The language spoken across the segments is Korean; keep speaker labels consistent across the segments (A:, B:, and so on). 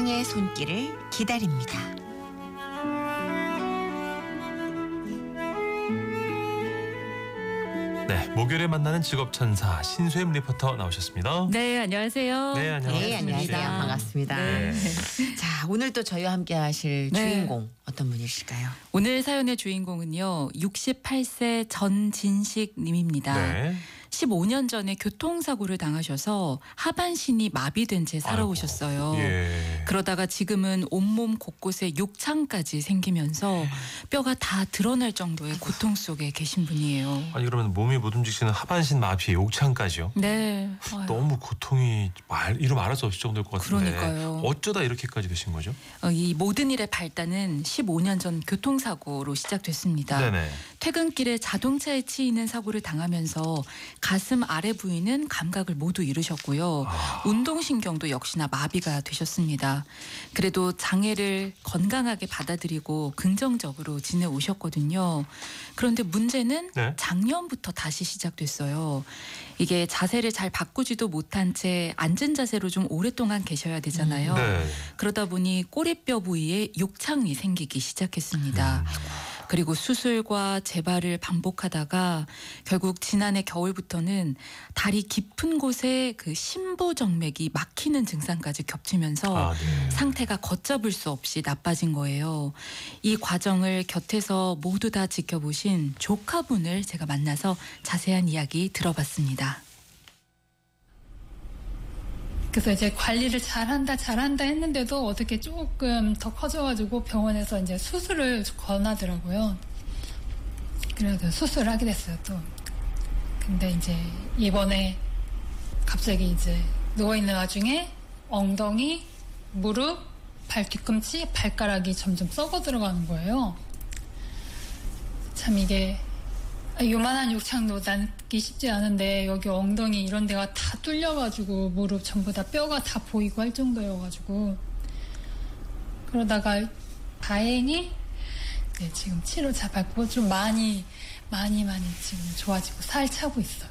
A: 사랑의 손길을 기다립니다.
B: 네, 목요일에 만나는 직업천사 신수임 리포터 나오셨습니다.
C: 네, 안녕하세요.
B: 네, 안녕하세요.
A: 네, 안녕하세요. 반갑습니다.
B: 네.
A: 자, 오늘 또 저희와 함께 하실
C: 네.
A: 주인공 어떤 분이실까요?
C: 오늘 사연의 주인공은요. 68세 전진식 님입니다.
B: 네.
C: 15년 전에 교통사고를 당하셔서 하반신이 마비된 채 살아오셨어요.
B: 예.
C: 그러다가 지금은 온몸 곳곳에 욕창까지 생기면서 뼈가 다 드러날 정도의 고통 속에 계신 분이에요.
B: 아니 그러면 몸이 못 움직이는 하반신 마비, 욕창까지요?
C: 네. 아유,
B: 너무 고통이 이루 말할 수 없을 정도일 것 같은데.
C: 그러니까요.
B: 어쩌다 이렇게까지 되신 거죠?
C: 이 모든 일의 발단은 15년 전 교통사고로 시작됐습니다.
B: 네네.
C: 퇴근길에 자동차에 치이는 사고를 당하면서 가슴 아래 부위는 감각을 모두 잃으셨고요. 운동신경도 역시나 마비가 되셨습니다. 그래도 장애를 건강하게 받아들이고 긍정적으로 지내오셨거든요. 그런데 문제는
B: 네.
C: 작년부터 다시 시작됐어요. 이게 자세를 잘 바꾸지도 못한 채 앉은 자세로 좀 오랫동안 계셔야 되잖아요.
B: 네.
C: 그러다 보니 꼬리뼈 부위에 욕창이 생기기 시작했습니다. 그리고 수술과 재발을 반복하다가 결국 지난해 겨울부터는 다리 깊은 곳에 그 심부정맥이 막히는 증상까지 겹치면서
B: 네.
C: 상태가 걷잡을 수 없이 나빠진 거예요. 이 과정을 곁에서 모두 다 지켜보신 조카분을 제가 만나서 자세한 이야기 들어봤습니다.
D: 그래서 이제 관리를 잘한다 했는데도 어떻게 조금 더 커져가지고 병원에서 이제 수술을 권하더라고요. 그래서 수술을 하게 됐어요, 또. 근데 이제 이번에 갑자기 이제 누워있는 와중에 엉덩이, 무릎, 발 뒤꿈치, 발가락이 점점 썩어 들어가는 거예요. 참 이게 요만한 욕창도 남기 쉽지 않은데 여기 엉덩이 이런 데가 다 뚫려가지고 무릎 전부 다 뼈가 다 보이고 할 정도여가지고 그러다가 다행히 네, 지금 치료 잘 받고 좀 많이 지금 좋아지고 살 차고 있어요.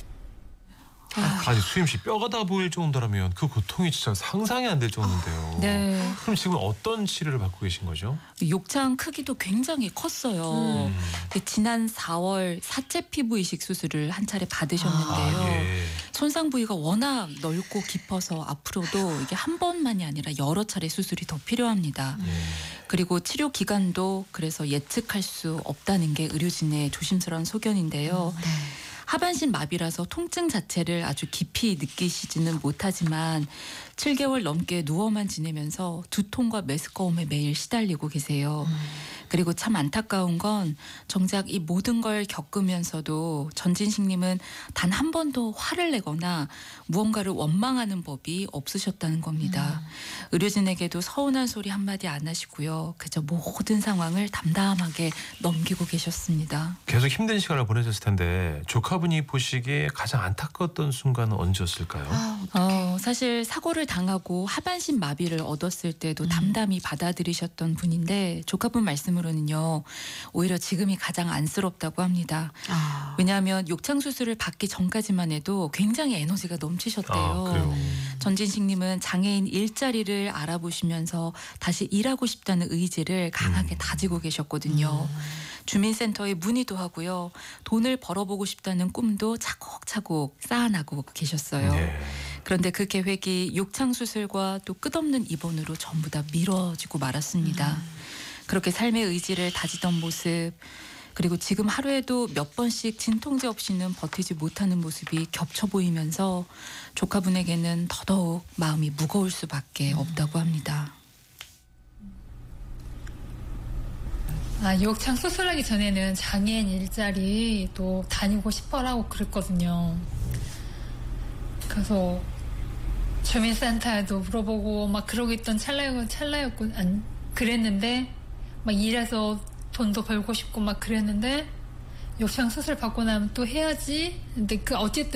B: 아니 수임 씨 뼈가 다 보일 정도라면 그 고통이 진짜 상상이 안 될 정도인데요.
C: 네.
B: 그럼 지금 어떤 치료를 받고 계신 거죠?
C: 욕창 크기도 굉장히 컸어요. 지난 4월 사체 피부 이식 수술을 한 차례 받으셨는데요.
B: 예.
C: 손상 부위가 워낙 넓고 깊어서 앞으로도 이게 한 번만이 아니라 여러 차례 수술이 더 필요합니다. 그리고 치료 기간도 그래서 예측할 수 없다는 게 의료진의 조심스러운 소견인데요. 하반신 마비라서 통증 자체를 아주 깊이 느끼시지는 못하지만 7개월 넘게 누워만 지내면서 두통과 메스꺼움에 매일 시달리고 계세요. 그리고 참 안타까운 건 정작 이 모든 걸 겪으면서도 전진식님은 단 한 번도 화를 내거나 무언가를 원망하는 법이 없으셨다는 겁니다. 의료진에게도 서운한 소리 한마디 안 하시고요. 그저 모든 상황을 담담하게 넘기고 계셨습니다.
B: 계속 힘든 시간을 보내셨을 텐데 조카분이 보시기에 가장 안타까웠던 순간은 언제였을까요?
C: 사실 사고를 당하고 하반신 마비를 얻었을 때도 담담히 받아들이셨던 분인데 조카분 말씀으로는요. 오히려 지금이 가장 안쓰럽다고 합니다. 왜냐하면 욕창 수술을 받기 전까지만 해도 굉장히 에너지가 넘치셨대요.
B: 그래요.
C: 전진식님은 장애인 일자리를 알아보시면서 다시 일하고 싶다는 의지를 강하게 다지고 계셨거든요. 주민센터에 문의도 하고요. 돈을 벌어보고 싶다는 꿈도 차곡차곡 쌓아나고 계셨어요.
B: 네.
C: 그런데 그 계획이 욕창 수술과 또 끝없는 입원으로 전부 다 미뤄지고 말았습니다. 그렇게 삶의 의지를 다지던 모습, 그리고 지금 하루에도 몇 번씩 진통제 없이는 버티지 못하는 모습이 겹쳐 보이면서 조카분에게는 더더욱 마음이 무거울 수밖에 없다고 합니다.
D: 욕창 수술하기 전에는 장애인 일자리도 다니고 싶어라고 그랬거든요. 그래서 주민센터에도 물어보고 막 그러고 있던 찰나였고 그랬는데 막 일해서 돈도 벌고 싶고 막 그랬는데 욕창 수술 받고 나면 또 해야지. 근데 어쨌든